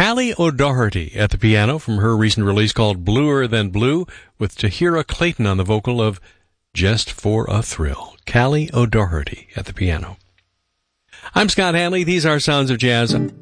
Callie O'Doherty at the piano from her recent release called Bluer Than Blue, with Tahira Clayton on the vocal of Just for a Thrill. Callie O'Doherty at the piano. I'm Scott Hanley. These are Sounds of Jazz.